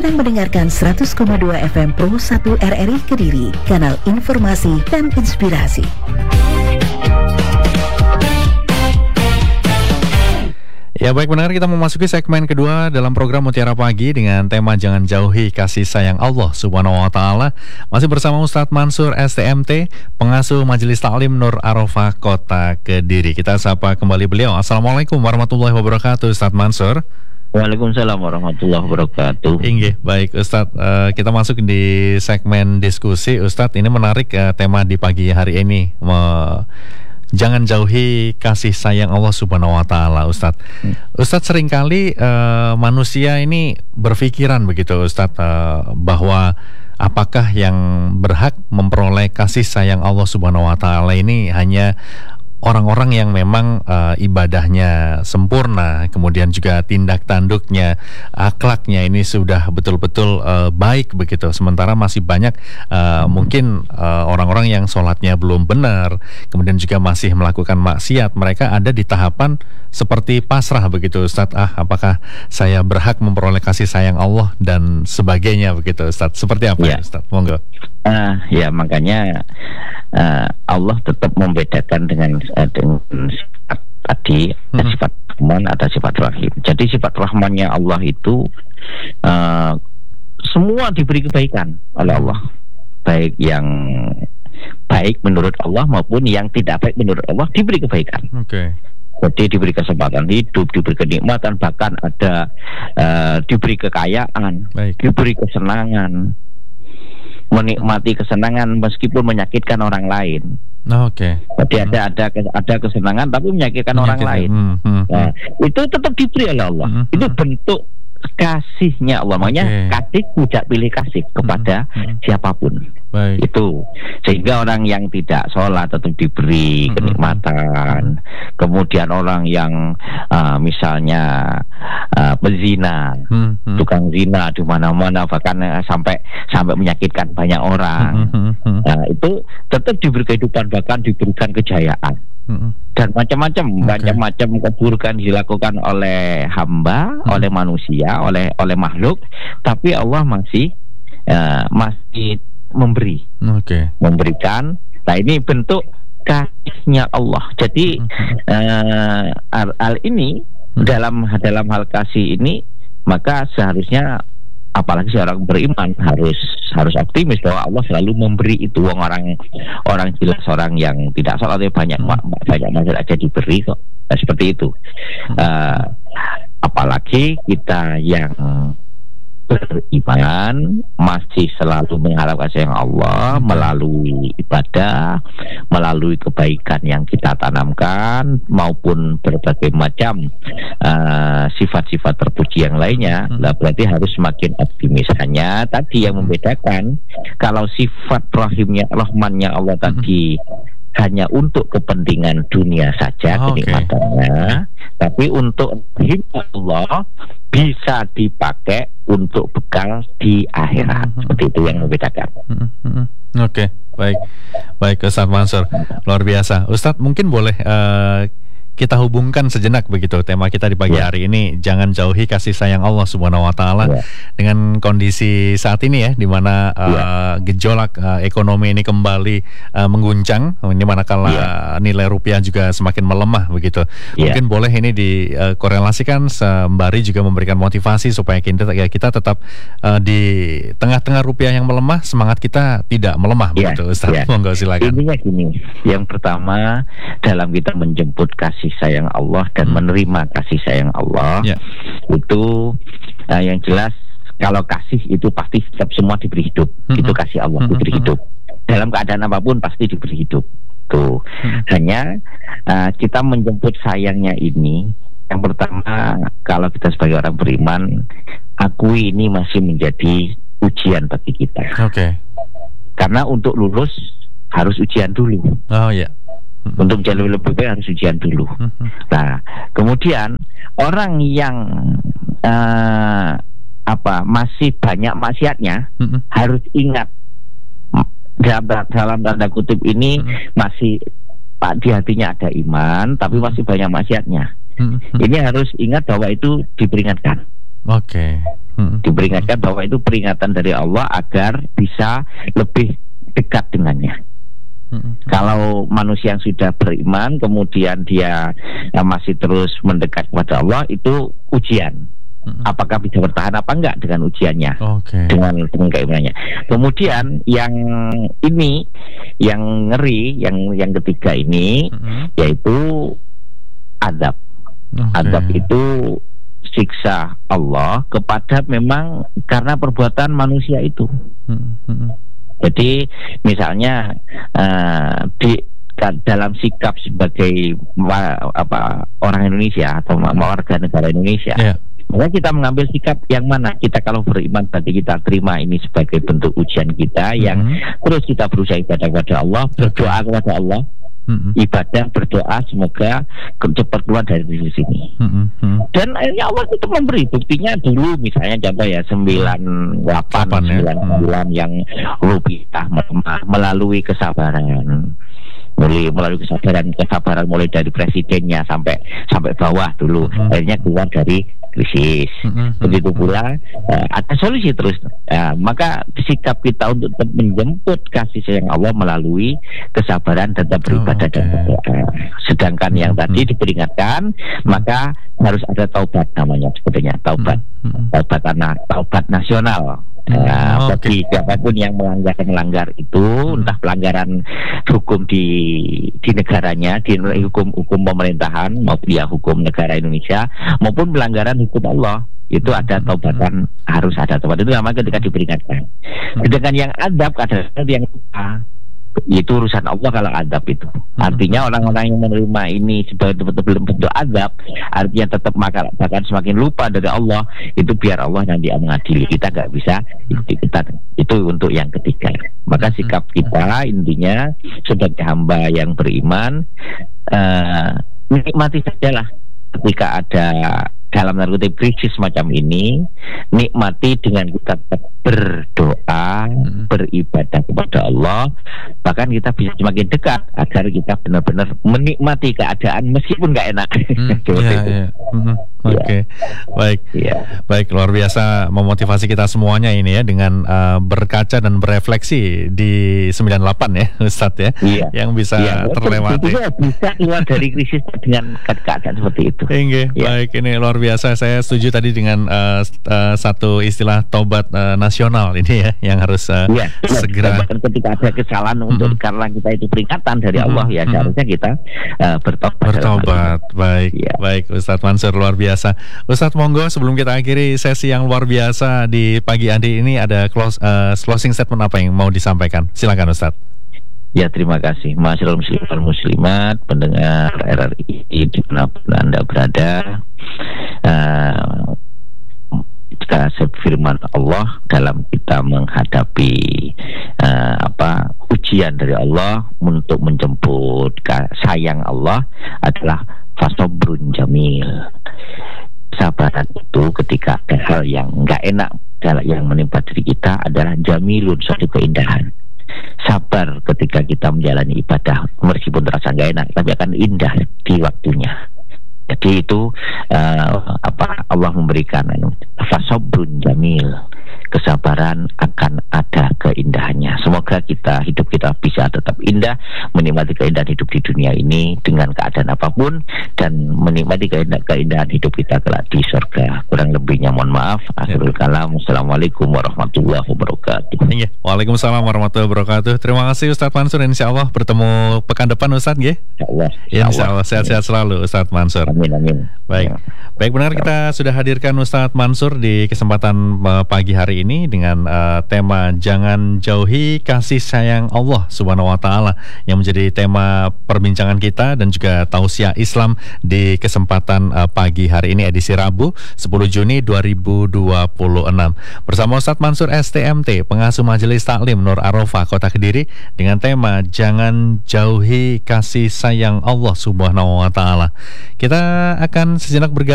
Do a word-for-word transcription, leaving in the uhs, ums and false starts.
sedang mendengarkan seratus koma dua F M Pro satu R R I Kediri, kanal informasi dan inspirasi. Ya baik, benar, kita memasuki segmen kedua dalam program Mutiara Pagi dengan tema Jangan Jauhi Kasih Sayang Allah Subhanahu Wa Taala. Masih bersama Ustadz Mansur S T M T, pengasuh Majelis Ta'lim Nur Arafah Kota Kediri. Kita sapa kembali beliau. Assalamualaikum warahmatullahi wabarakatuh, Ustadz Mansur. Waalaikumsalam warahmatullahi wabarakatuh. Inggih, baik Ustadz, uh, kita masuk di segmen diskusi. Ustadz, ini menarik uh, tema di pagi hari ini. Me- Jangan jauhi kasih sayang Allah Subhanahu Wa Taala, Ustadz. Hmm. Ustadz, seringkali uh, manusia ini berpikiran begitu, Ustadz, uh, bahwa apakah yang berhak memperoleh kasih sayang Allah Subhanahu Wa Taala ini hanya orang-orang yang memang uh, ibadahnya sempurna, kemudian juga tindak tanduknya, akhlaknya ini sudah betul-betul uh, baik begitu. Sementara masih banyak uh, mungkin uh, orang-orang yang sholatnya belum benar, kemudian juga masih melakukan maksiat. Mereka ada di tahapan seperti pasrah begitu, Ustadz. Ah, apakah saya berhak memperoleh kasih sayang Allah dan sebagainya begitu, Ustadz. Seperti apa ya, Ustadz? Monggo. Uh, ya makanya uh, Allah tetap membedakan dengan uh, dengan sifat tadi, hmm. sifat Rahman atau sifat Rahim. Jadi sifat Rahmannya Allah itu uh, semua diberi kebaikan oleh Allah, baik yang baik menurut Allah maupun yang tidak baik menurut Allah diberi kebaikan. Oke. Okay. Jadi diberi kesempatan hidup, diberi kenikmatan, bahkan ada uh, diberi kekayaan, baik. Diberi kesenangan, menikmati kesenangan meskipun menyakitkan orang lain. Oh, Oke. Okay. Jadi hmm. ada ada ada kesenangan tapi menyakitkan, menyakitkan orang lain. Hmm, hmm, nah, hmm. itu tetap diberi oleh Allah. Hmm, itu hmm. bentuk kasihnya Allah. Makanya okay. kasih tidak pilih kasih kepada hmm, hmm. siapapun. Baik. Itu sehingga orang yang tidak sholat tetap diberi hmm. kenikmatan. Kemudian orang yang uh, misalnya uh, pezina, hmm. Hmm. tukang zina di mana-mana, bahkan uh, sampai sampai menyakitkan banyak orang, hmm. Hmm. Uh, itu tetap diberi kehidupan, bahkan diberikan kejayaan. Dan macam-macam, okay. macam-macam keburukan dilakukan oleh hamba, hmm. oleh manusia, oleh oleh makhluk, tapi Allah masih uh, masih memberi, okay. memberikan. Nah ini bentuk kasihnya Allah. Jadi hmm. uh, hal, hal ini hmm. dalam dalam hal kasih ini, maka seharusnya apalagi seorang beriman harus harus optimis bahwa Allah selalu memberi itu. Orang orang jelas orang yang tidak sholat banyak hmm. banyak masih aja diberi kok. Nah, seperti itu. Hmm. Uh, apalagi kita yang beriman masih selalu mengharapkan sayang Allah hmm. melalui ibadah, melalui kebaikan yang kita tanamkan maupun berbagai macam uh, sifat-sifat terpuji yang lainnya. hmm. Lah berarti harus semakin optimis. Hanya tadi yang membedakan, kalau sifat rahimnya, rahmannya Allah tadi hmm. hanya untuk kepentingan dunia saja, oh, kenikmatannya, okay. tapi untuk rahimnya Allah bisa dipakai untuk bekal di akhirat. Mm-hmm. Seperti itu yang membedakan. Mm-hmm. Oke, okay. baik, baik Ustadz Mansur, luar biasa. Ustadz, mungkin boleh uh, kita hubungkan sejenak begitu tema kita di pagi yeah. hari ini, jangan jauhi kasih sayang Allah Subhanahu Wa Taala yeah. dengan kondisi saat ini ya, di mana uh, yeah. gejolak uh, ekonomi ini kembali uh, mengguncang, di mana kala yeah. nilai rupiah juga semakin melemah begitu. Yeah. Mungkin boleh ini dikorelasikan uh, sembari juga memberikan motivasi supaya kita ya, kita tetap uh, di tengah-tengah rupiah yang melemah, semangat kita tidak melemah yeah. begitu, Ustaz. Yeah. Monggo silakan. Intinya gini, yang pertama dalam kita menjemput kasih sayang Allah dan hmm. menerima kasih sayang Allah, yeah. itu uh, yang jelas kalau kasih itu pasti setiap semua diberi hidup. hmm. Itu kasih Allah, hmm. diberi hidup dalam keadaan apapun, pasti diberi hidup tuh. hmm. Hanya uh, kita menjemput sayangnya ini, yang pertama kalau kita sebagai orang beriman, akui ini masih menjadi ujian bagi kita. Oke. Okay. Karena untuk lulus harus ujian dulu. Oh ya. Yeah. Untuk jalur lebih baik harus ujian dulu. Nah, kemudian orang yang uh, apa masih banyak maksiatnya mm-hmm. harus ingat dalam, dalam tanda kutip ini mm-hmm. masih pak di hatinya ada iman, tapi masih banyak maksiatnya. Mm-hmm. Ini harus ingat bahwa itu diperingatkan. Oke. Okay. hmm. diperingatkan bahwa itu peringatan dari Allah agar bisa lebih dekat dengannya. Hmm. Kalau manusia yang sudah beriman kemudian dia ya, masih terus mendekat kepada Allah, itu ujian. Hmm. Apakah bisa bertahan apa enggak dengan ujiannya, okay. dengan dengan keimanannya. Kemudian yang ini, yang ngeri, yang yang ketiga ini, hmm. yaitu adab. Okay. Adab itu siksa Allah kepada memang karena perbuatan manusia itu. Hmm. Hmm. Jadi misalnya uh, di dalam sikap sebagai apa orang Indonesia atau warga negara Indonesia, yeah. maka kita mengambil sikap yang mana. Kita kalau beriman berarti kita terima ini sebagai bentuk ujian kita, mm-hmm. yang terus kita berusaha ibadah kepada Allah, berdoa okay. kepada Allah, mm-hmm. ibadah berdoa semoga cepat keluar dari krisis ini. Mm-hmm. Dan akhirnya Allah itu memberi buktinya dulu, misalnya contoh ya sembilan delapan sembilan bulan ya? yang rupiah melemah melalui kesabaran. Mulai melalui kesabaran kesabaran mulai dari presidennya sampai sampai bawah dulu, mm-hmm. akhirnya keluar dari krisis. Mm-hmm. Begitu pula uh, ada solusi terus. Uh, maka sikap kita untuk tetap menjemput kasih sayang Allah melalui kesabaran dan tetap beribadah oh, okay. dan berdoa. Sedangkan mm-hmm. yang tadi diperingatkan, maka harus ada taubat namanya sebetulnya, taubat. Mm-hmm. Taubat anak, taubat nasional. Nah, oh, bagi okay. siapapun yang melanggar melanggar itu, hmm. entah pelanggaran hukum di di negaranya, di hukum hukum pemerintahan maupun ya hukum negara Indonesia, maupun pelanggaran hukum Allah, itu ada taubatan, hmm. harus ada taubat. Itu namanya ketika diperingatkan. Hmm. Sedangkan yang adab kadang-kadang yang lupa. Itu urusan Allah kalau adab itu. Artinya orang-orang yang menerima ini sebagai betul-betul bentuk adab, artinya tetap makan bahkan semakin lupa dari Allah, itu biar Allah nanti mengadili. Kita nggak bisa kita itu untuk yang ketiga. Maka sikap kita intinya sebagai hamba yang beriman, uh, nikmati sajalah ketika ada dalam tanda kutip krisis semacam ini, nikmati dengan kita tetap berdoa, hmm. beribadah kepada Allah, bahkan kita bisa semakin dekat agar kita benar-benar menikmati keadaan meskipun nggak enak. Hmm, ya, ya. Hmm, Oke, okay. ya. baik, ya. baik luar biasa memotivasi kita semuanya ini ya dengan uh, berkaca dan berefleksi di sembilan puluh delapan ya, Ustadz ya, ya. yang bisa ya, terlewati. Bisa keluar dari krisis dengan keadaan seperti itu. Hingga, ya. Baik, ini luar biasa. Saya setuju tadi dengan uh, uh, satu istilah tobat uh, nasional ini ya, yang harus uh, ya, segera. Ketika ada kesalahan mm-hmm. untuk karena kita itu peringatan dari Allah, mm-hmm. ya seharusnya kita uh, bertobat. Bertobat, baik, ya. baik, Ustadz Mansur luar biasa. Ustadz monggo sebelum kita akhiri sesi yang luar biasa di pagi hari ini ada close, uh, closing statement apa yang mau disampaikan? Silakan Ustadz. Ya, terima kasih. Masyaallah muslimin muslimat, pendengar R R I dimanapun Anda berada. Uh, kita firman Allah dalam kita menghadapi uh, apa ujian dari Allah untuk menjemput sayang Allah adalah fasobrun jamil. Sabaran itu ketika ada hal yang nggak enak yang menimpa diri kita adalah jamilun, suatu keindahan. Sabar ketika kita menjalani ibadah meskipun terasa nggak enak, tapi akan indah di waktunya. Jadi itu uh, apa Allah memberikan fasobrun jamil, kesabaran akan ada keindahannya. Semoga kita hidup kita bisa tetap indah, menikmati keindahan hidup di dunia ini dengan keadaan apapun, dan menikmati keindahan, keindahan hidup kita kelak di surga. Kurang lebihnya mohon maaf. Akhirul kalam. Assalamualaikum warahmatullahi wabarakatuh. Ya. Waalaikumsalam warahmatullahi wabarakatuh. Terima kasih Ustadz Mansur. Insya Allah bertemu pekan depan Ustadz ya. Insya Allah. Insya Allah sehat-sehat selalu Ustadz Mansur. Amin, amin. Baik, baik benar kita sudah hadirkan Ustadz Mansur di kesempatan uh, pagi hari ini dengan uh, tema jangan jauhi kasih sayang Allah Subhanahu Wa Taala yang menjadi tema perbincangan kita dan juga tausiah Islam di kesempatan uh, pagi hari ini edisi Rabu sepuluh Juni dua ribu dua puluh enam bersama Ustadz Mansur S T M T, pengasuh Majelis Taklim Nur Arofah Kota Kediri dengan tema jangan jauhi kasih sayang Allah Subhanahu Wa Taala. Kita akan sejenak bergabung